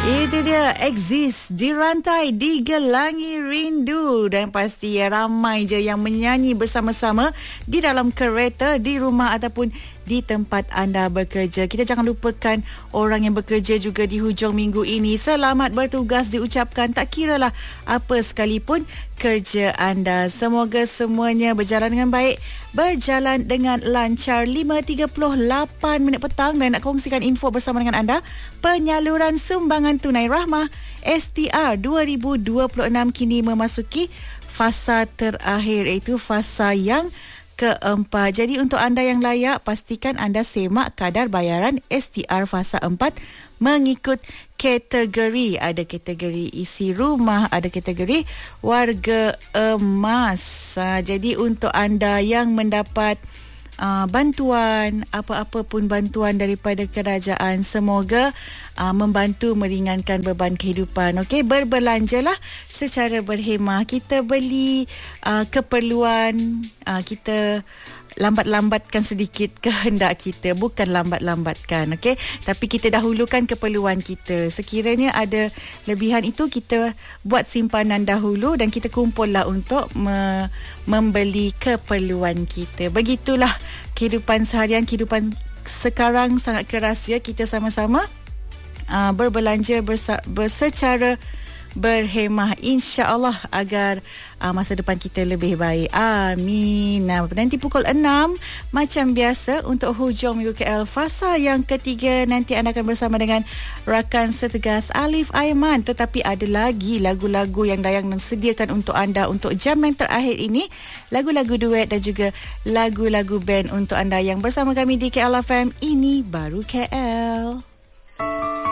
Itu dia, Exist, Dirantai, Digelangi Rindu. Dan pasti ramai je yang menyanyi bersama-sama di dalam kereta, di rumah ataupun di tempat anda bekerja. Kita jangan lupakan orang yang bekerja juga di hujung minggu ini. Selamat bertugas diucapkan, tak kiralah apa sekalipun kerja anda. Semoga semuanya berjalan dengan baik, berjalan dengan lancar. 5.38 minit petang dan nak kongsikan info bersama dengan anda. Penyaluran sumbangan tunai rahmah STR 2026 kini memasuki fasa terakhir, iaitu fasa yang keempat. Jadi untuk anda yang layak, pastikan anda semak kadar bayaran STR fasa 4 mengikut kategori. Ada kategori isi rumah, ada kategori warga emas. Jadi untuk anda yang mendapat bantuan, apa-apa pun bantuan daripada kerajaan, semoga membantu meringankan beban kehidupan. Okey, berbelanjalah secara berhemah. Kita beli keperluan, kita lambat-lambatkan sedikit kehendak kita, bukan lambat-lambatkan, okey, tapi kita dahulukan keperluan kita. Sekiranya ada lebihan itu, kita buat simpanan dahulu dan kita kumpullah untuk membeli keperluan kita. Begitulah kehidupan seharian, kehidupan sekarang sangat keras ya. Kita sama-sama berbelanja secara berhemah, insya-Allah, agar masa depan kita lebih baik. Amin. Nanti pukul 6 macam biasa untuk hujung minggu KL fasa yang ketiga, nanti anda akan bersama dengan rakan setegas Alif Aiman. Tetapi ada lagi lagu-lagu yang Dayang sediakan untuk anda untuk jam yang terakhir ini, lagu-lagu duet dan juga lagu-lagu band untuk anda yang bersama kami di KL FM. Ini baru KL.